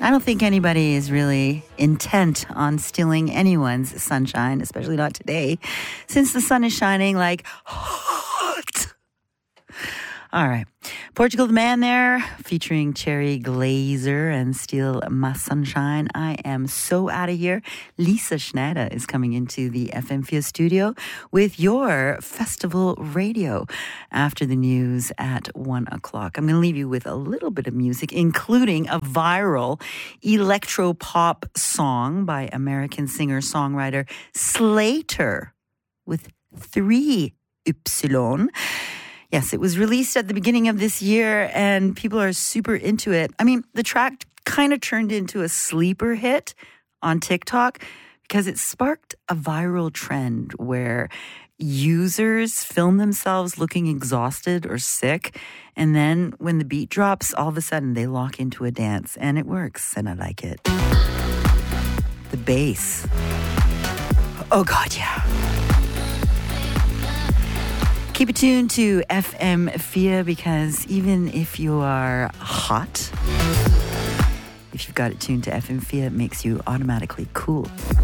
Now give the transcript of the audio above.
I don't think anybody is really intent on stealing anyone's sunshine, especially not today, since the sun is shining like hot. All right. Portugal the Man there, featuring Cherry Glazer and Steal My Sunshine. I am so out of here. Lisa Schneider is coming into the FM4 studio with your festival radio after the news at 1 o'clock. I'm going to leave you with a little bit of music, including a viral electro-pop song by American singer-songwriter Slater with 3 Y. Yes, it was released at the beginning of this year, and people are super into it. I mean, the track kind of turned into a sleeper hit on TikTok because it sparked a viral trend where users film themselves looking exhausted or sick, and then when the beat drops, all of a sudden they lock into a dance, and it works, and I like it. The bass. Oh, God, yeah. Keep it tuned to FM4 because even if you are hot, if you've got it tuned to FM4, it makes you automatically cool.